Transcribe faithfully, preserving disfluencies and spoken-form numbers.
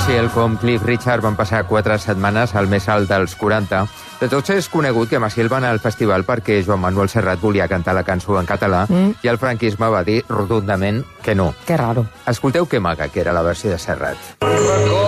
Maciel com Cliff Richard van passar quatre setmanes al més alt dels quaranta. De tots és conegut que Maciel va anar al festival perquè Joan Manuel Serrat volia cantar la cançó en català mm. i el franquisme va dir rotundament que no. Que raro. Escolteu que maca que era la versió de Serrat.